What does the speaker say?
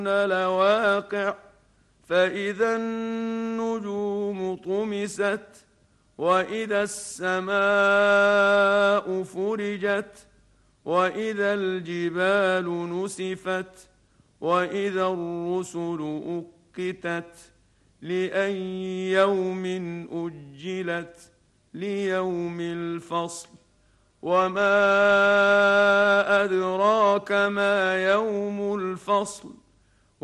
لواقع فإذا النجوم طمست وإذا السماء فرجت وإذا الجبال نسفت وإذا الرسل أقتت لأي يوم أجلت ليوم الفصل وما أدراك ما يوم الفصل